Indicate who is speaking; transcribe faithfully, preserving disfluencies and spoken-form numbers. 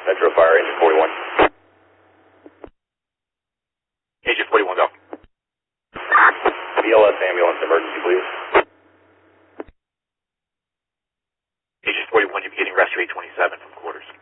Speaker 1: Metro Fire, Agent forty-one.
Speaker 2: Agent forty-one, go.
Speaker 1: B L S ambulance emergency, please.
Speaker 2: Agent forty-one, you're beginning rescue eight twenty-seven from quarters.